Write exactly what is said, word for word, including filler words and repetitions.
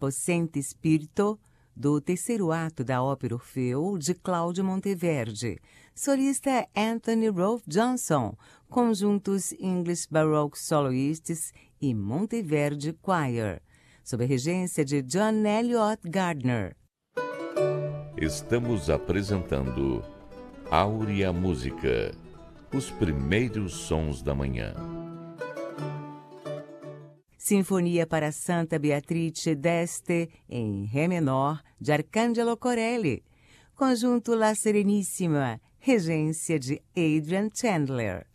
Possente Spirito, do terceiro ato da ópera Orfeu, de Cláudio Monteverdi. Solista Anthony Rolfe Johnson, conjuntos English Baroque Soloists e Monteverdi Choir, sob a regência de John Elliott Gardner. Estamos apresentando Áurea Música, os primeiros sons da manhã. Sinfonia para Santa Beatrice d'Este, em Ré menor, de Arcangelo Corelli. Conjunto La Serenissima, regência de Adrian Chandler.